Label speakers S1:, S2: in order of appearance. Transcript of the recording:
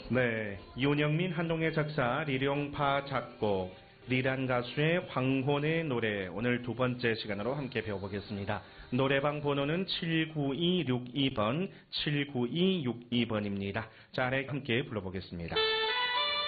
S1: 네, 윤영민 한동의 작사, 리룡파 작곡, 리란 가수의 황혼의 노래 오늘 두 번째 시간으로 함께 배워보겠습니다. 노래방 번호는 79262번, 79262번입니다. 자, 함께 불러보겠습니다.